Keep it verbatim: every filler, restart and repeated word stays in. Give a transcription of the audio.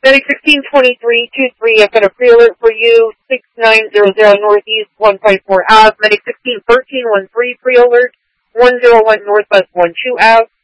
Medic sixteen twenty-three two three, I've got a pre-alert for you, six nine zero zero Northeast one five four Ave. Medic sixteen thirteen one three, pre-alert, one zero one Northwest one two Ave.